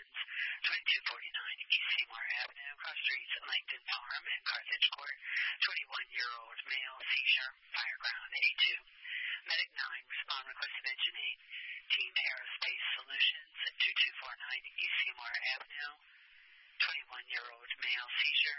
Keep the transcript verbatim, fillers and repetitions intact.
Solutions, twenty-two forty-nine East Seymour Avenue, cross streets Langton Farm and Carthage Court, twenty-one-year-old male, seizure, fireground A two. Medic nine, respond request of engine eight, Team Aerospace Solutions, twenty-two forty-nine East Seymour Avenue, twenty-one-year-old male, seizure,